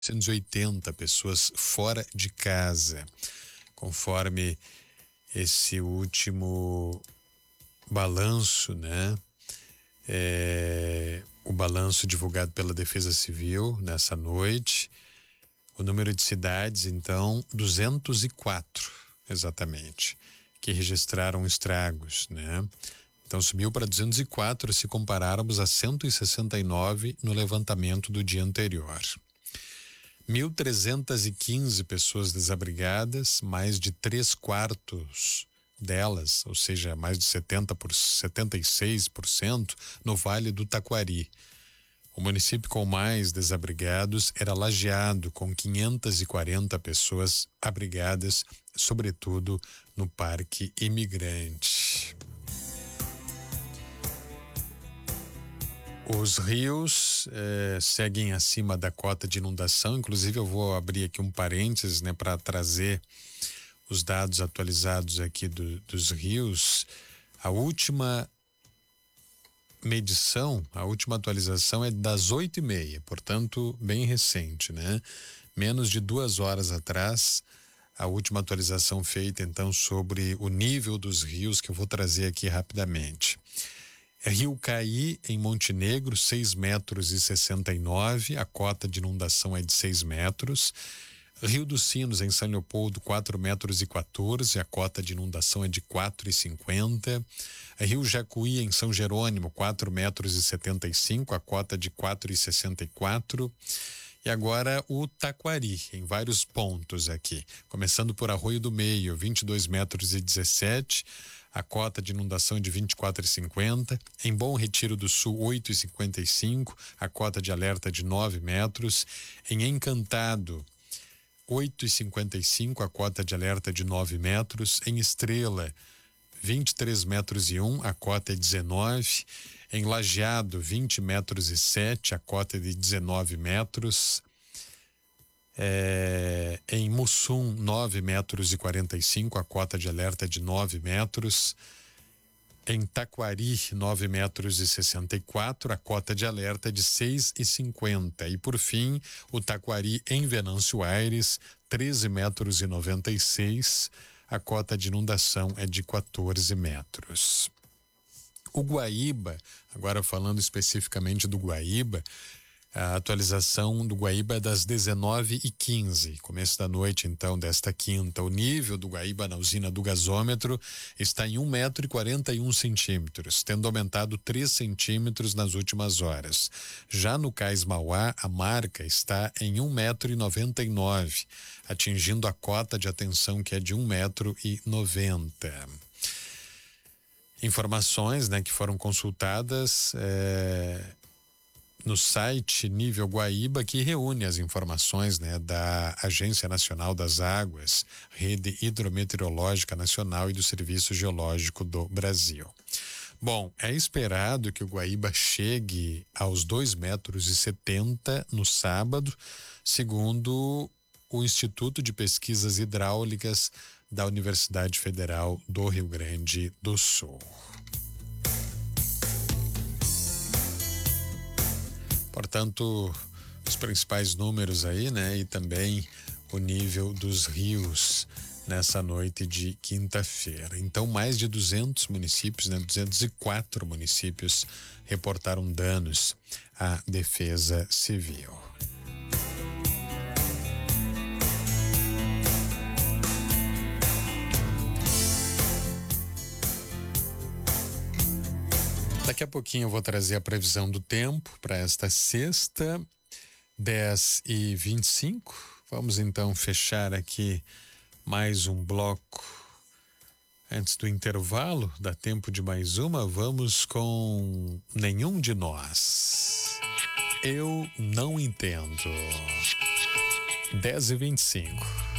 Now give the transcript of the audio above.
480 pessoas fora de casa, conforme esse último balanço, né? O balanço divulgado pela Defesa Civil nessa noite. O número de cidades, então, 204, exatamente, que registraram estragos, né? Então subiu para 204 se compararmos a 169 no levantamento do dia anterior. 1.315 pessoas desabrigadas, mais de 3/4 delas, ou seja, mais de 76% no Vale do Taquari. O município com mais desabrigados era Lajeado, com 540 pessoas abrigadas, sobretudo no Parque Imigrante. Os rios seguem acima da cota de inundação. Inclusive, eu vou abrir aqui um parênteses, né, para trazer os dados atualizados aqui dos rios. A última medição, a última atualização é das 8h30, portanto, bem recente, né? Menos de 2 horas atrás, a última atualização feita, então, sobre o nível dos rios, que eu vou trazer aqui rapidamente. Rio Caí, em Montenegro, 6,69 metros, a cota de inundação é de 6 metros. Rio dos Sinos, em São Leopoldo, 4,14 metros, a cota de inundação é de 4,50. Rio Jacuí, em São Jerônimo, 4,75 metros, a cota de 4,64. E agora o Taquari, em vários pontos aqui, começando por Arroio do Meio, 22,17 metros, a cota de inundação é de 24,50. Em Bom Retiro do Sul, 8,55, a cota de alerta de 9 metros. Em Encantado, 8,55, a cota de alerta de 9 metros. Em Estrela, 23,01 metros, a cota é 19. Em Lajeado, 20,07 metros, a cota é de 19 metros. Em Mussum, 9,45 metros, a cota de alerta é de 9 metros. Em Taquari, 9,64 metros, a cota de alerta é de 6,50. E por fim, o Taquari em Venâncio Aires, 13,96 metros, a cota de inundação é de 14 metros. O Guaíba, agora falando especificamente do Guaíba, a atualização do Guaíba é das 19h15, começo da noite, então, desta quinta. O nível do Guaíba na usina do gasômetro está em 1,41 metros, tendo aumentado 3 centímetros nas últimas horas. Já no Cais Mauá, a marca está em 1,99 metros, atingindo a cota de atenção que é de 1,90 metros. Informações, né, que foram consultadas no site Nível Guaíba, que reúne as informações, né, da Agência Nacional das Águas, Rede Hidrometeorológica Nacional e do Serviço Geológico do Brasil. Bom, é esperado que o Guaíba chegue aos 2,70 metros no sábado, segundo o Instituto de Pesquisas Hidráulicas da Universidade Federal do Rio Grande do Sul. Portanto, os principais números aí, né? E também o nível dos rios nessa noite de quinta-feira. Então, mais de 200 municípios, né? 204 municípios reportaram danos à Defesa Civil. Daqui a pouquinho eu vou trazer a previsão do tempo para esta sexta, 10h25. Vamos então fechar aqui mais um bloco. Antes do intervalo, dá tempo de mais uma. Vamos com Nenhum de Nós. Eu não entendo. 10h25.